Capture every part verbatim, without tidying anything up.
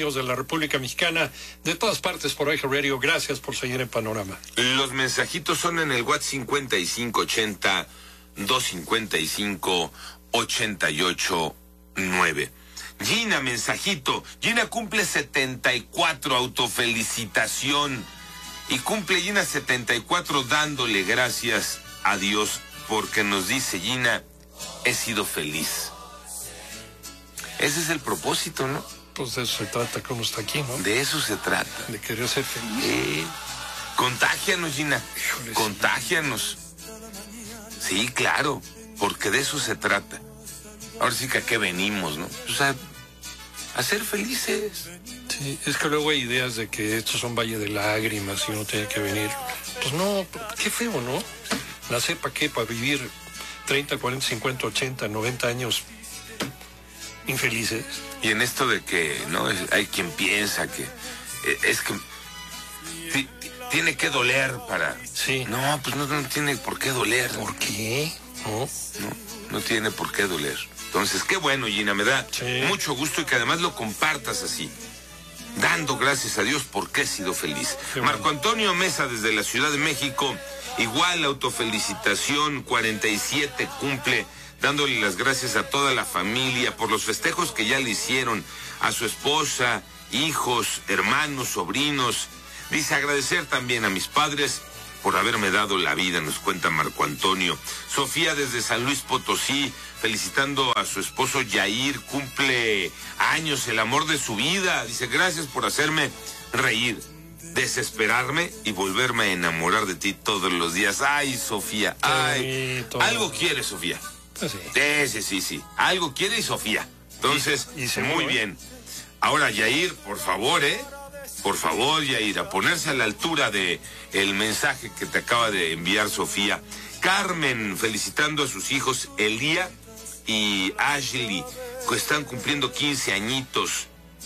amigos de la República Mexicana, de todas partes por Eje Radio, gracias por seguir en Panorama. Los mensajitos son en el WhatsApp cincuenta y cinco ochenta, doscientos cincuenta y cinco, ochenta y ocho nueve. Gina, mensajito. Gina cumple setenta y cuatro, autofelicitación. Y cumple Gina setenta y cuatro dándole gracias a Dios porque nos dice Gina, he sido feliz. Ese es el propósito, ¿no? Pues de eso se trata que uno está aquí, ¿no? De eso se trata. De querer ser feliz. Eh, contágianos, Gina. Híjole, contágianos. Sí, claro, porque de eso se trata. Ahora sí que a qué venimos, ¿no? O sea, a ser felices. Sí, es que luego hay ideas de que estos son valle de lágrimas y uno tiene que venir. Pues no, qué feo, ¿no? Nacer para qué, para vivir treinta, cuarenta, cincuenta, ochenta, noventa años infelices. Y en esto de que, ¿no? Hay quien piensa que es que t- tiene que doler para... Sí. No, pues no, no tiene por qué doler. ¿Por qué? No, no, no tiene por qué doler. Entonces, qué bueno, Gina, me da sí. mucho gusto y que además lo compartas así, dando gracias a Dios porque he sido feliz. Qué Marco bueno. Antonio Mesa desde la Ciudad de México, igual autofelicitación, cuarenta y siete cumple, dándole las gracias a toda la familia por los festejos que ya le hicieron, a su esposa, hijos, hermanos, sobrinos. Dice agradecer también a mis padres por haberme dado la vida, nos cuenta Marco Antonio. Sofía desde San Luis Potosí, felicitando a su esposo Yair, cumple años, el amor de su vida. Dice, gracias por hacerme reír, desesperarme y volverme a enamorar de ti todos los días. Ay, Sofía, ay. Algo quiere, Sofía. Sí. Sí, sí, sí, sí. Algo quiere y Sofía. Entonces, y, y muy bien. Ahora, Yair, por favor, ¿eh? Por favor, Yair, a ponerse a la altura de el mensaje que te acaba de enviar Sofía. Carmen, felicitando a sus hijos Elía y Ashley, que están cumpliendo quince añitos.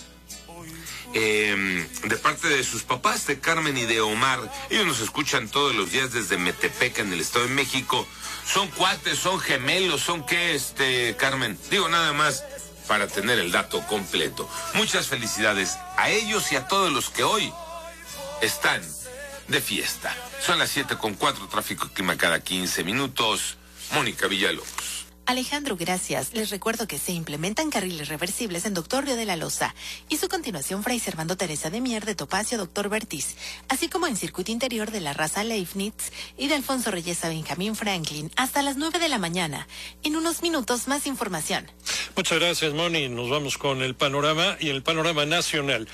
Eh, de parte de sus papás, de Carmen y de Omar. Ellos nos escuchan todos los días desde Metepec, en el Estado de México. Son cuates, son gemelos, son qué, este, Carmen. Digo nada más para tener el dato completo. Muchas felicidades a ellos y a todos los que hoy están de fiesta. Son las siete con cuatro, tráfico clima cada quince minutos. Mónica Villalobos. Alejandro, gracias. Les recuerdo que se implementan carriles reversibles en Doctor Río de la Loza y su continuación Fray Servando Teresa de Mier de Topacio Doctor Bertiz, así como en circuito interior de la raza Leibniz y de Alfonso Reyes a Benjamín Franklin hasta las nueve de la mañana. En unos minutos más información. Muchas gracias, Moni. Nos vamos con el panorama y el panorama nacional.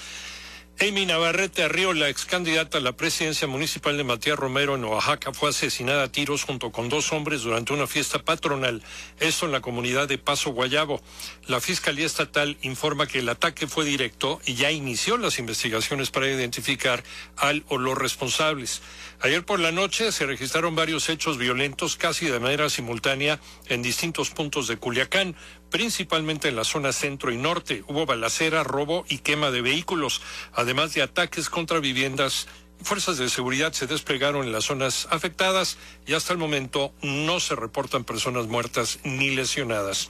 Amy Navarrete Arriola, ex candidata a la presidencia municipal de Matías Romero en Oaxaca, fue asesinada a tiros junto con dos hombres durante una fiesta patronal, esto en la comunidad de Paso Guayabo. La Fiscalía Estatal informa que el ataque fue directo y ya inició las investigaciones para identificar al o los responsables. Ayer por la noche se registraron varios hechos violentos casi de manera simultánea en distintos puntos de Culiacán, principalmente en la zona centro y norte. Hubo balacera, robo y quema de vehículos, además de ataques contra viviendas. Fuerzas de seguridad se desplegaron en las zonas afectadas y hasta el momento no se reportan personas muertas ni lesionadas.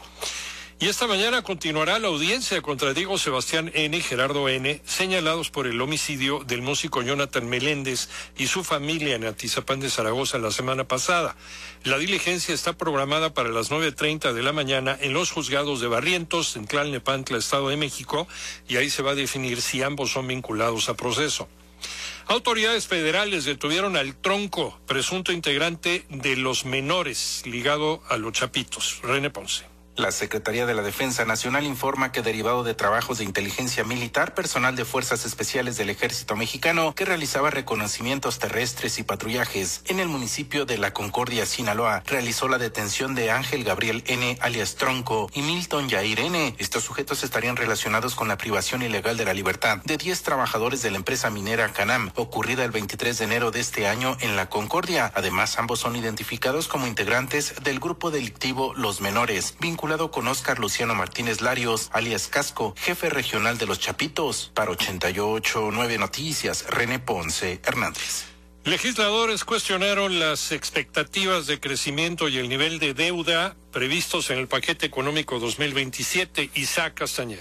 Y esta mañana continuará la audiencia contra Diego Sebastián N. y Gerardo N., señalados por el homicidio del músico Jonathan Meléndez y su familia en Atizapán de Zaragoza la semana pasada. La diligencia está programada para las nueve treinta de la mañana en los juzgados de Barrientos, en Tlalnepantla, Estado de México, y ahí se va a definir si ambos son vinculados a proceso. Autoridades federales detuvieron al Tronco, presunto integrante de los menores, ligado a los Chapitos. René Ponce. La Secretaría de la Defensa Nacional informa que derivado de trabajos de inteligencia militar, personal de Fuerzas Especiales del Ejército Mexicano que realizaba reconocimientos terrestres y patrullajes en el municipio de La Concordia, Sinaloa, realizó la detención de Ángel Gabriel N. alias Tronco y Milton Yair N. Estos sujetos estarían relacionados con la privación ilegal de la libertad de diez trabajadores de la empresa minera Canam, ocurrida el veintitrés de enero de este año en La Concordia. Además, ambos son identificados como integrantes del grupo delictivo Los Menores, vinculado con Óscar Luciano Martínez Larios, alias Casco, jefe regional de los Chapitos. Para ochenta y ocho punto nueve Noticias, René Ponce Hernández. Legisladores cuestionaron las expectativas de crecimiento y el nivel de deuda previstos en el paquete económico dos mil veintisiete. Isaac Castañeda.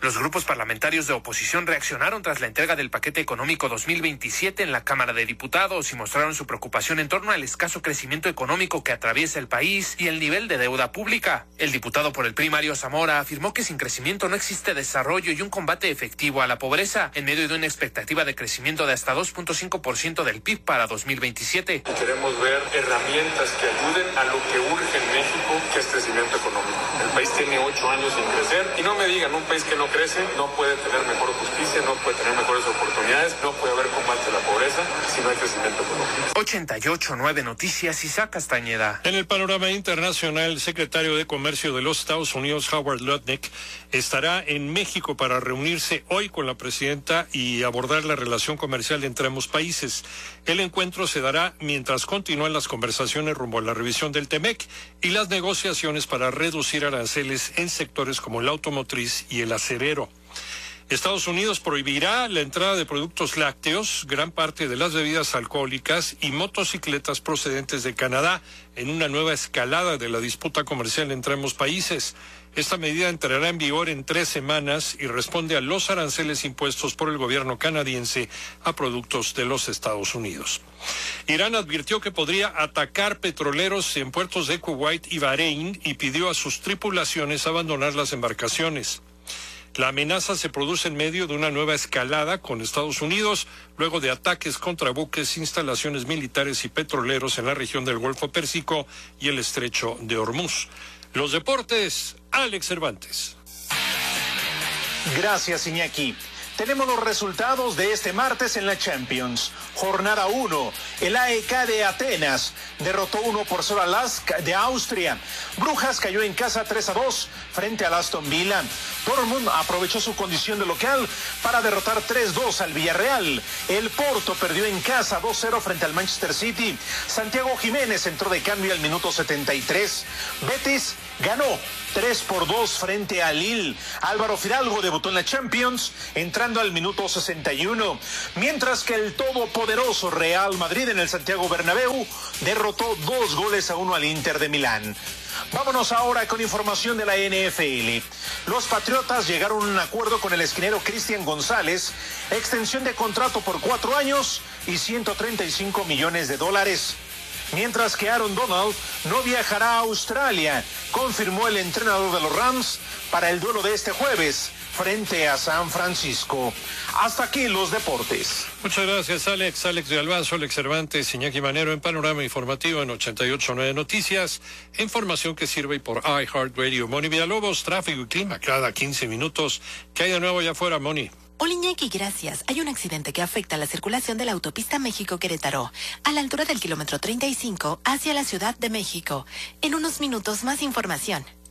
Los grupos parlamentarios de oposición reaccionaron tras la entrega del paquete económico dos mil veintisiete en la Cámara de Diputados y mostraron su preocupación en torno al escaso crecimiento económico que atraviesa el país y el nivel de deuda pública. El diputado por el P R I, Mario Zamora, afirmó que sin crecimiento no existe desarrollo y un combate efectivo a la pobreza, en medio de una expectativa de crecimiento de hasta dos punto cinco por ciento del P I B para dos mil veintisiete. Queremos ver herramientas que ayuden a lo que urge en México, que es crecimiento económico. El país tiene ocho años sin crecer y no me digan, un país que no crece no puede tener mejor justicia, no puede tener mejores oportunidades, no puede haber combate a la pobreza si no hay crecimiento económico. ochenta y ocho punto nueve Noticias, Isaac Castañeda. En el panorama internacional, el secretario de Comercio de los Estados Unidos, Howard Lutnick, estará en México para reunirse hoy con la presidenta y abordar la relación comercial entre ambos países. El encuentro se dará mientras continúan las conversaciones rumbo a la revisión del TEMEC y las negociaciones para reducir aranceles en sectores como la automotriz y el acerero. Estados Unidos prohibirá la entrada de productos lácteos, gran parte de las bebidas alcohólicas y motocicletas procedentes de Canadá en una nueva escalada de la disputa comercial entre ambos países. Esta medida entrará en vigor en tres semanas y responde a los aranceles impuestos por el gobierno canadiense a productos de los Estados Unidos. Irán advirtió que podría atacar petroleros en puertos de Kuwait y Bahrein y pidió a sus tripulaciones abandonar las embarcaciones. La amenaza se produce en medio de una nueva escalada con Estados Unidos, luego de ataques contra buques, instalaciones militares y petroleros en la región del Golfo Pérsico y el Estrecho de Hormuz. Los deportes, Alex Cervantes. Gracias, Iñaki. Tenemos los resultados de este martes en la Champions. Jornada uno, el A E K de Atenas derrotó uno por cero al Lask de Austria. Brujas cayó en casa tres a dos frente al Aston Villa. Dortmund aprovechó su condición de local para derrotar tres dos al Villarreal. El Porto perdió en casa dos cero frente al Manchester City. Santiago Jiménez entró de cambio al minuto setenta y tres. Betis ganó tres por dos frente a Lille. Álvaro Fidalgo debutó en la Champions entrando al minuto sesenta y uno, mientras que el todopoderoso Real Madrid en el Santiago Bernabéu derrotó dos goles a uno al Inter de Milán. Vámonos ahora con información de la N F L. Los Patriotas llegaron a un acuerdo con el esquinero Cristian González, extensión de contrato por cuatro años y ciento treinta y cinco millones de dólares. Mientras que Aaron Donald no viajará a Australia, confirmó el entrenador de los Rams para el duelo de este jueves frente a San Francisco. Hasta aquí los deportes. Muchas gracias, Alex. Alex de Albazo, Alex Cervantes, Iñaki Manero en Panorama Informativo en ochenta y ocho punto nueve Noticias. Información que sirve por iHeartRadio. Moni Villalobos, tráfico y clima cada quince minutos. ¿Qué hay de nuevo allá afuera, Moni? Hola, Iñaki, gracias. Hay un accidente que afecta la circulación de la autopista México-Querétaro, a la altura del kilómetro treinta y cinco hacia la Ciudad de México. En unos minutos más información.